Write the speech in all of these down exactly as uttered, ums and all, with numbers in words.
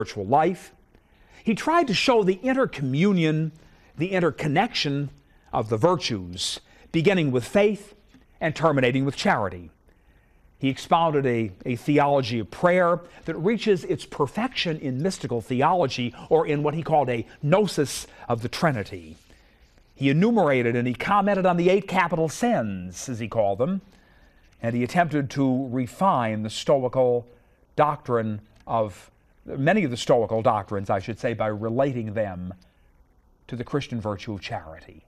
spiritual life. He tried to show the intercommunion, the interconnection of the virtues, beginning with faith and terminating with charity. He expounded a, a theology of prayer that reaches its perfection in mystical theology, or in what he called a gnosis of the Trinity. He enumerated and he commented on the eight capital sins, as he called them, and he attempted to refine the Stoical doctrine of, many of the Stoical doctrines, I should say, by relating them to the Christian virtue of charity.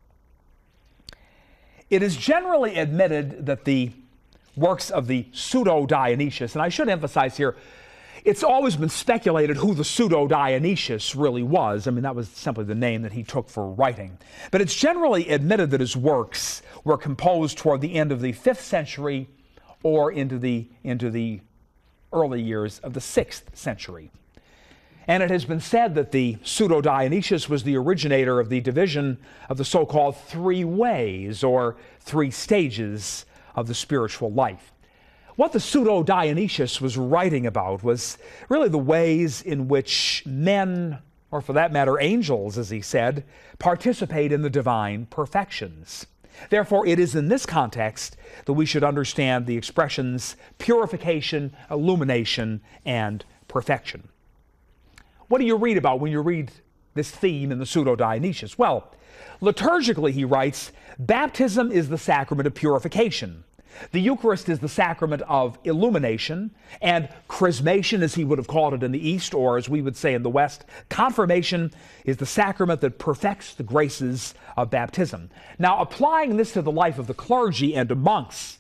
It is generally admitted that the works of the Pseudo-Dionysius, and I should emphasize here, it's always been speculated who the Pseudo-Dionysius really was. I mean, that was simply the name that he took for writing. But it's generally admitted that his works were composed toward the end of the fifth century or into the, into the early years of the sixth century. And it has been said that the Pseudo-Dionysius was the originator of the division of the so-called three ways, or three stages of the spiritual life. What the Pseudo-Dionysius was writing about was really the ways in which men, or for that matter angels, as he said, participate in the divine perfections. Therefore, it is in this context that we should understand the expressions purification, illumination, and perfection. What do you read about when you read this theme in the Pseudo-Dionysius? Well, liturgically, he writes, baptism is the sacrament of purification. The Eucharist is the sacrament of illumination, and chrismation, as he would have called it in the East, or as we would say in the West, confirmation is the sacrament that perfects the graces of baptism. Now, applying this to the life of the clergy and of monks,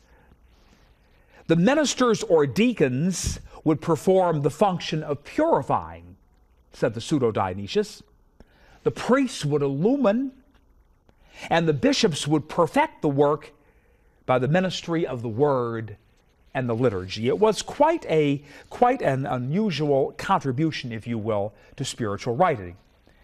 the ministers or deacons would perform the function of purifying, said the Pseudo-Dionysius. The priests would illumine, and the bishops would perfect the work by the ministry of the word and the liturgy. It was quite a quite an unusual contribution, if you will, to spiritual writing.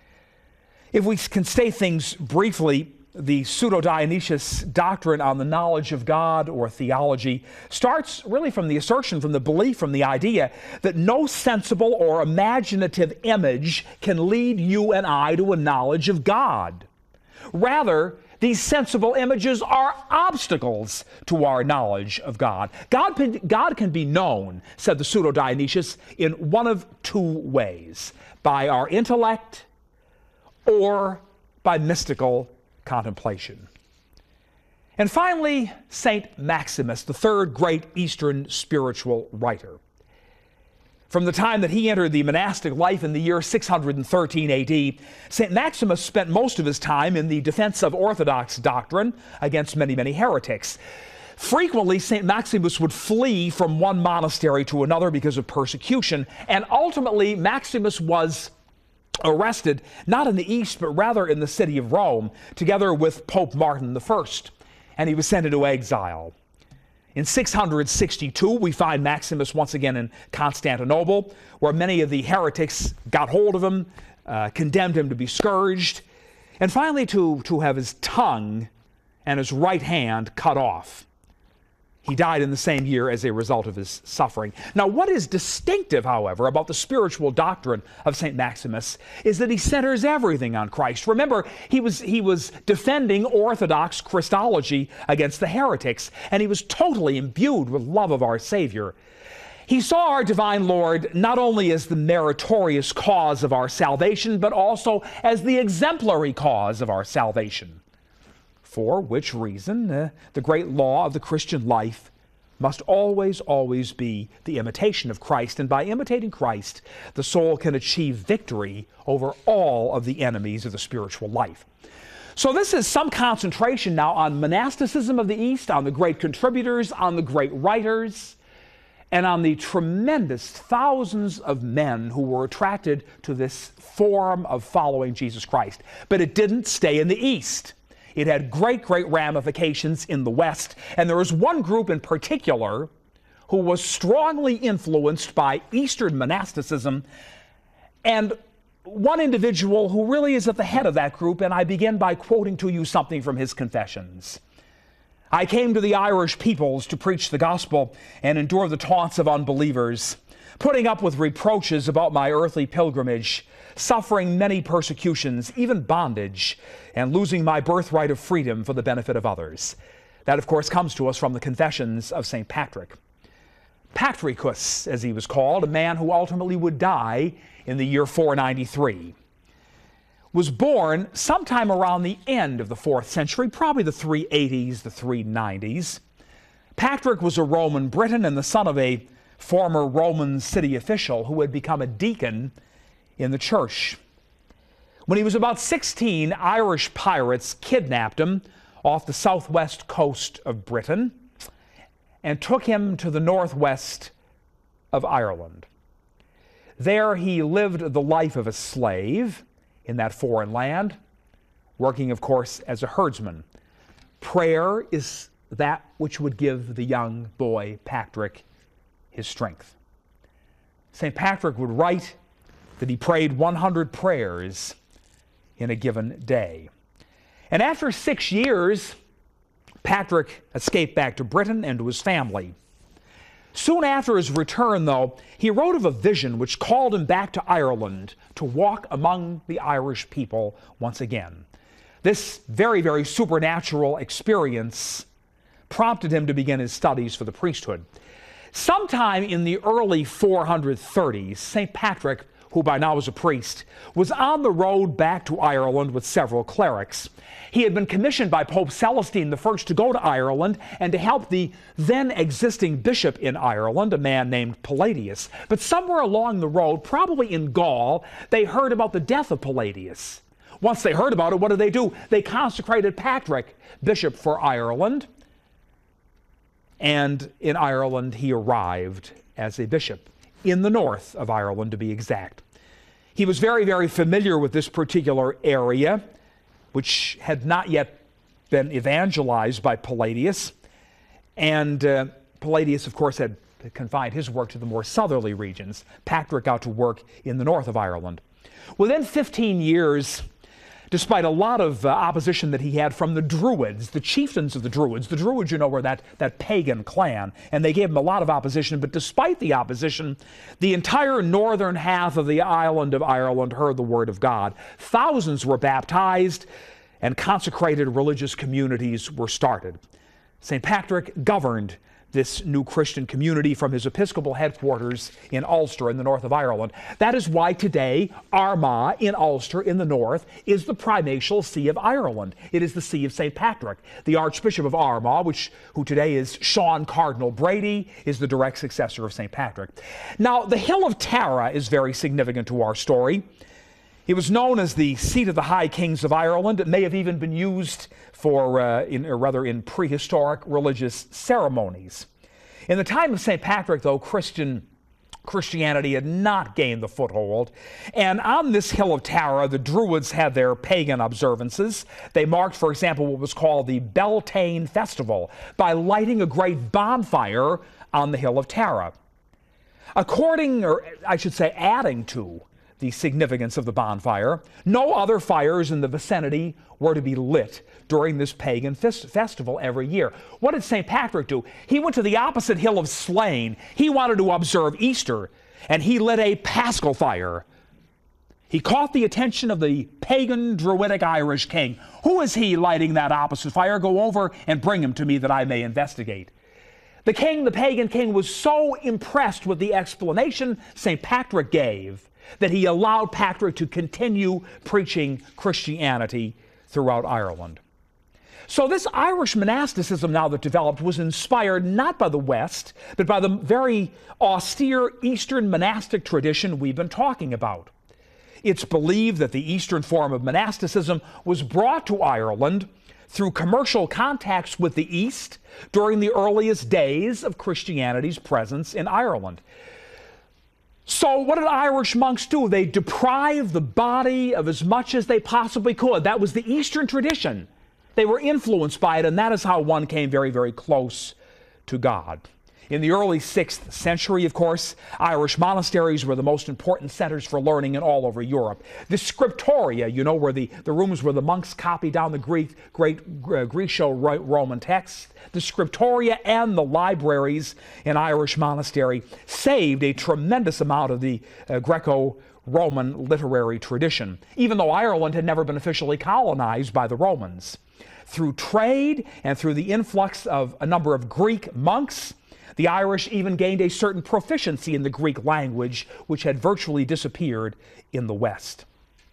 If we can say things briefly, the Pseudo-Dionysius doctrine on the knowledge of God, or theology, starts really from the assertion, from the belief, from the idea that no sensible or imaginative image can lead you and I to a knowledge of God. Rather, these sensible images are obstacles to our knowledge of God. God can, God can be known, said the Pseudo-Dionysius, in one of two ways: by our intellect or by mystical contemplation. And finally, Saint Maximus, the third great Eastern spiritual writer. From the time that he entered the monastic life in the year six hundred thirteen A D, Saint Maximus spent most of his time in the defense of orthodox doctrine against many, many heretics. Frequently, Saint Maximus would flee from one monastery to another because of persecution, and ultimately Maximus was arrested, not in the East, but rather in the city of Rome, together with Pope Martin the First, and he was sent into exile. In six hundred sixty-two, we find Maximus once again in Constantinople, where many of the heretics got hold of him, uh, condemned him to be scourged, and finally to, to have his tongue and his right hand cut off. He died in the same year as a result of his suffering. Now, what is distinctive, however, about the spiritual doctrine of Saint Maximus is that he centers everything on Christ. Remember, he was, he was defending Orthodox Christology against the heretics, and he was totally imbued with love of our Savior. He saw our divine Lord not only as the meritorious cause of our salvation, but also as the exemplary cause of our salvation. For which reason, uh, the great law of the Christian life must always, always be the imitation of Christ. And by imitating Christ, the soul can achieve victory over all of the enemies of the spiritual life. So this is some concentration now on monasticism of the East, on the great contributors, on the great writers, and on the tremendous thousands of men who were attracted to this form of following Jesus Christ. But it didn't stay in the East. It had great, great ramifications in the West. And there was one group in particular who was strongly influenced by Eastern monasticism, and one individual who really is at the head of that group, and I begin by quoting to you something from his confessions. I came to the Irish peoples to preach the gospel and endure the taunts of unbelievers. putting up with reproaches about my earthly pilgrimage, suffering many persecutions, even bondage, and losing my birthright of freedom for the benefit of others. That, of course, comes to us from the Confessions of Saint Patrick. Patricus, as he was called, a man who ultimately would die in the year four ninety-three, was born sometime around the end of the fourth century, probably the three eighties, the three nineties. Patrick was a Roman Briton and the son of a former Roman city official who had become a deacon in the church. When he was about sixteen, Irish pirates kidnapped him off the southwest coast of Britain and took him to the northwest of Ireland. There he lived the life of a slave in that foreign land, working, of course, as a herdsman. Prayer is that which would give the young boy Patrick his strength. Saint Patrick would write that he prayed one hundred prayers in a given day. And after six years, Patrick escaped back to Britain and to his family. Soon after his return, though, he wrote of a vision which called him back to Ireland to walk among the Irish people once again. This very, very supernatural experience prompted him to begin his studies for the priesthood. Sometime in the early four thirties, Saint Patrick, who by now was a priest, was on the road back to Ireland with several clerics. He had been commissioned by Pope Celestine the First to go to Ireland and to help the then existing bishop in Ireland, a man named Palladius. But somewhere along the road, probably in Gaul, they heard about the death of Palladius. Once they heard about it, what did they do? They consecrated Patrick bishop for Ireland. And in Ireland, he arrived as a bishop, in the north of Ireland, to be exact. He was very, very familiar with this particular area, which had not yet been evangelized by Palladius. And uh, Palladius, of course, had confined his work to the more southerly regions. Patrick got to work in the north of Ireland. Within fifteen years, despite a lot of uh, opposition that he had from the Druids, the chieftains of the Druids. The Druids, you know, were that, that pagan clan, and they gave him a lot of opposition. But despite the opposition, the entire northern half of the island of Ireland heard the word of God. Thousands were baptized, and consecrated religious communities were started. Saint Patrick governed this new Christian community from his episcopal headquarters in Ulster in the north of Ireland. That is why today Armagh in Ulster in the north is the primatial see of Ireland. It is the see of Saint Patrick. The Archbishop of Armagh, which, who today is Sean Cardinal Brady, is the direct successor of Saint Patrick. Now, the Hill of Tara is very significant to our story. It was known as the seat of the High Kings of Ireland. It may have even been used for, uh, in, or rather, in prehistoric religious ceremonies. In the time of Saint Patrick, though, Christian Christianity had not gained the foothold. And on this Hill of Tara, the Druids had their pagan observances. They marked, for example, what was called the Beltane Festival by lighting a great bonfire on the Hill of Tara. According, or I should say adding to, the significance of the bonfire, no other fires in the vicinity were to be lit during this pagan fest- festival every year. What did Saint Patrick do? He went to the opposite hill of Slane. He wanted to observe Easter, and he lit a paschal fire. He caught the attention of the pagan Druidic Irish king. Who is he lighting that opposite fire? Go over and bring him to me that I may investigate. The king, the pagan king, was so impressed with the explanation Saint Patrick gave that he allowed Patrick to continue preaching Christianity throughout Ireland. So this Irish monasticism now that developed was inspired not by the West, but by the very austere Eastern monastic tradition we've been talking about. It's believed that the Eastern form of monasticism was brought to Ireland through commercial contacts with the East during the earliest days of Christianity's presence in Ireland. So what did Irish monks do? They deprived the body of as much as they possibly could. That was the Eastern tradition. They were influenced by it, and that is how one came very, very close to God. In the early sixth century, of course, Irish monasteries were the most important centers for learning in all over Europe. The scriptoria, you know, where the, the rooms where the monks copied down the Greek, great uh, Greco-Roman texts, the scriptoria and the libraries in Irish monastery saved a tremendous amount of the uh, Greco-Roman literary tradition, even though Ireland had never been officially colonized by the Romans. Through trade and through the influx of a number of Greek monks, the Irish even gained a certain proficiency in the Greek language, which had virtually disappeared in the West.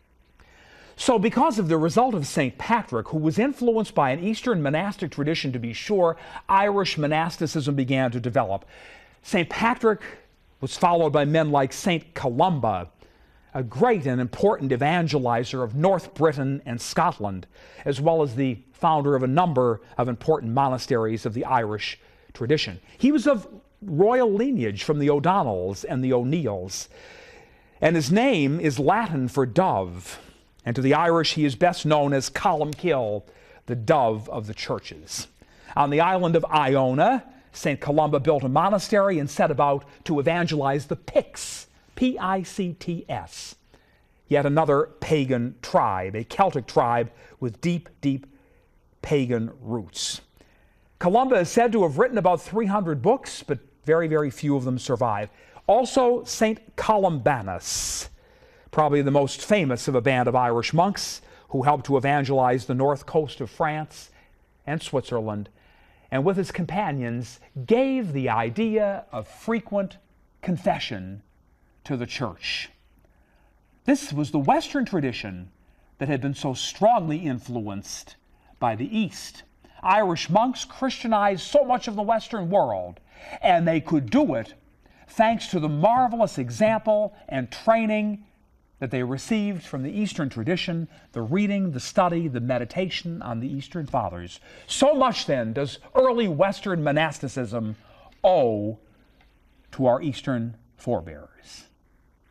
So because of the result of Saint Patrick, who was influenced by an Eastern monastic tradition to be sure, Irish monasticism began to develop. Saint Patrick was followed by men like Saint Columba, a great and important evangelizer of North Britain and Scotland, as well as the founder of a number of important monasteries of the Irish tradition. He was of royal lineage from the O'Donnells and the O'Neills, and his name is Latin for dove, and to the Irish he is best known as Columcille, the dove of the churches. On the island of Iona, Saint Columba built a monastery and set about to evangelize the Picts, P I C T S, yet another pagan tribe, a Celtic tribe with deep, deep pagan roots. Columba is said to have written about three hundred books, but very, very few of them survive. Also, Saint Columbanus, probably the most famous of a band of Irish monks who helped to evangelize the north coast of France and Switzerland, and with his companions gave the idea of frequent confession to the church. This was the Western tradition that had been so strongly influenced by the East. Irish monks Christianized so much of the Western world, and they could do it thanks to the marvelous example and training that they received from the Eastern tradition, the reading, the study, the meditation on the Eastern Fathers. So much then does early Western monasticism owe to our Eastern forebears.